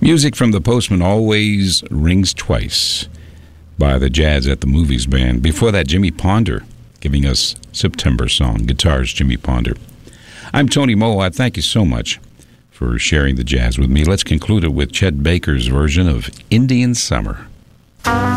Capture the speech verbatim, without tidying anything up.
Music from The Postman always rings twice by the Jazz at the Movies Band. Before that, Jimmy Ponder giving us September Song. Guitars, Jimmy Ponder. I'm Tony Moe. I thank you so much for sharing the jazz with me. Let's conclude it with Chet Baker's version of Indian Summer.